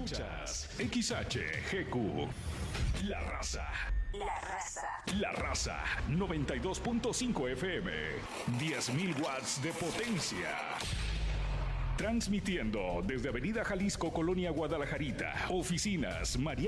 Escuchas XHGQ. La Raza. La Raza. La Raza 92.5 FM. 10.000 watts de potencia. Transmitiendo desde Avenida Jalisco, Colonia Guadalajarita. Oficinas María